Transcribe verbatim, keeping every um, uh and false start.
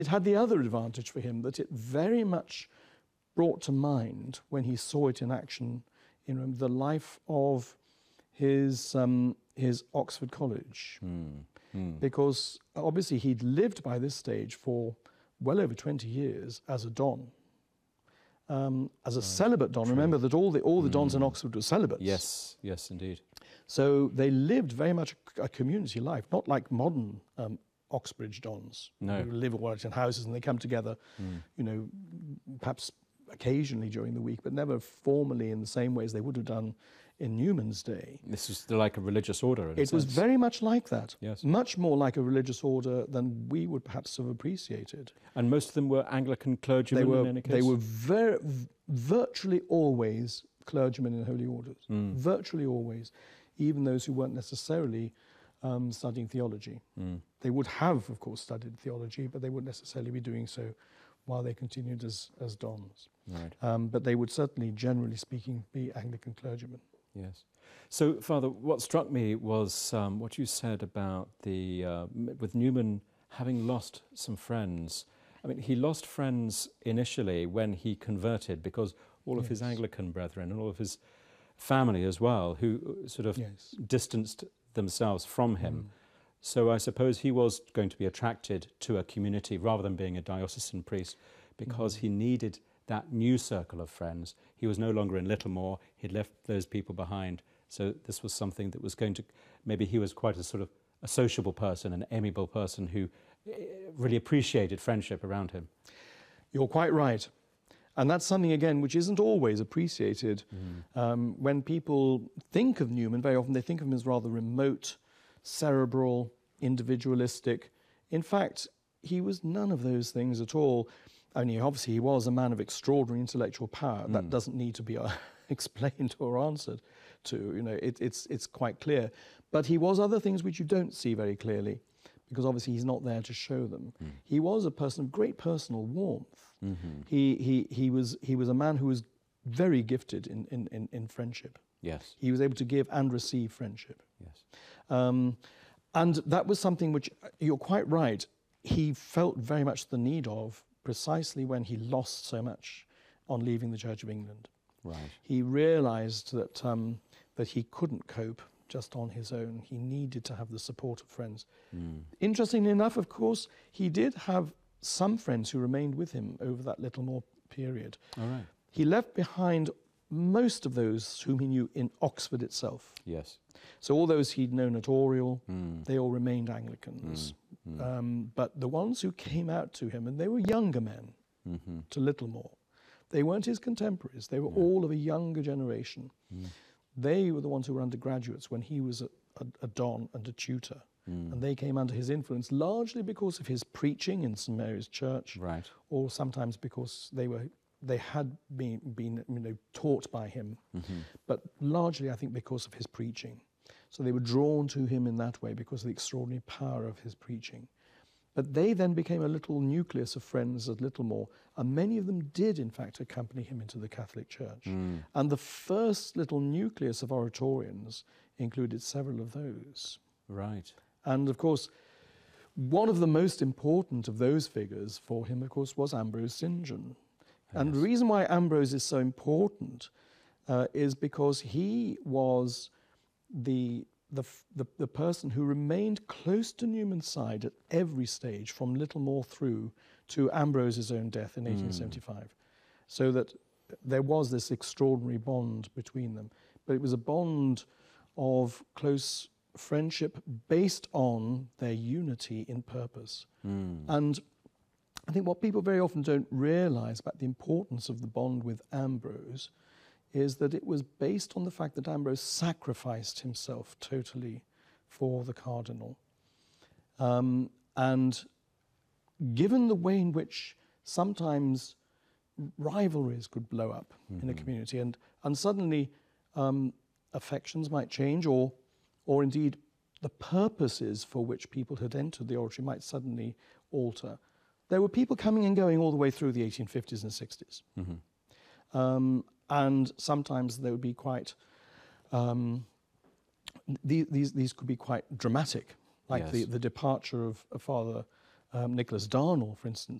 It had the other advantage for him that it very much brought to mind, when he saw it in action in Rome, the life of his, um, his Oxford College. Mm. Mm. Because obviously he'd lived by this stage for well over twenty years as a don. Um, as a right. celibate don. True. Remember that all the, all the dons mm. in Oxford were celibates. Yes, yes, indeed. So they lived very much a, a community life, not like modern um, Oxbridge dons, no. who live all in houses and they come together, mm. you know, perhaps occasionally during the week, but never formally in the same way as they would have done in Newman's day. This was like a religious order, in a It was sense. very much like that. Yes. Much more like a religious order than we would perhaps have appreciated. And most of them were Anglican clergymen, They were, in any case? they were ver- virtually always clergymen in holy orders. Mm. Virtually always. Even those who weren't necessarily um, studying theology. Mm. They would have, of course, studied theology, but they wouldn't necessarily be doing so while they continued as, as dons. Right. Um, but they would certainly, generally speaking, be Anglican clergymen. Yes. So, Father, what struck me was um, what you said about the, uh, with Newman having lost some friends. I mean, he lost friends initially when he converted, because all of Yes. his Anglican brethren and all of his family as well, who sort of Yes. distanced themselves from him. Mm. So I suppose he was going to be attracted to a community rather than being a diocesan priest, because Mm. he needed that new circle of friends. He was no longer in Littlemore. He'd left those people behind. So this was something that was going to, maybe he was quite a sort of a sociable person, an amiable person who really appreciated friendship around him. You're quite right. And that's something, again, which isn't always appreciated. Mm. Um, when people think of Newman, very often they think of him as rather remote, cerebral, individualistic. In fact, he was none of those things at all. Only obviously he was a man of extraordinary intellectual power. Mm. That doesn't need to be uh, explained or answered to. You know, it, it's, it's quite clear. But he was other things which you don't see very clearly, because obviously he's not there to show them. Mm. He was a person of great personal warmth. Mm-hmm. He, he, he, was, he was a man who was very gifted in, in, in, in friendship. Yes. He was able to give and receive friendship. Yes. Um, and that was something which, you're quite right, he felt very much the need of precisely when he lost so much on leaving the Church of England. Right. He realised that, um, that he couldn't cope just on his own. He needed to have the support of friends. Mm. Interestingly enough, of course, he did have some friends who remained with him over that Littlemore period. All right. He left behind most of those whom he knew in Oxford itself. Yes. So all those he'd known at Oriel, Mm. they all remained Anglicans. Mm. Mm. Um, but the ones who came out to him, and they were younger men Mm-hmm. to Littlemore, they weren't his contemporaries. They were No. all of a younger generation. Mm. They were the ones who were undergraduates when he was a, a, a don and a tutor. Mm. And they came under his influence largely because of his preaching in St Mary's Church, Right. or sometimes because they were they had been, been you know, taught by him, Mm-hmm. but largely I think because of his preaching. So they were drawn to him in that way because of the extraordinary power of his preaching. But they then became a little nucleus of friends at Littlemore, and many of them did in fact accompany him into the Catholic Church. Mm. And the first little nucleus of Oratorians included several of those. Right. And of course, one of the most important of those figures for him, of course, was Ambrose St John. And the Yes. reason why Ambrose is so important uh, is because he was the, the, the, the person who remained close to Newman's side at every stage, from Littlemore through to Ambrose's own death in eighteen seventy-five. Mm. So that there was this extraordinary bond between them. But it was a bond of close friendship based on their unity in purpose. Mm. And I think what people very often don't realise about the importance of the bond with Ambrose is that it was based on the fact that Ambrose sacrificed himself totally for the cardinal. Um, and given the way in which sometimes rivalries could blow up mm-hmm. in a community, and, and suddenly um, affections might change, or, or indeed the purposes for which people had entered the oratory might suddenly alter. There were people coming and going all the way through the eighteen fifties and sixties. Mm-hmm. Um, and sometimes they would be quite, um, these, these, these could be quite dramatic, like yes. the, the departure of, of Father um, Nicholas Darnell, for instance,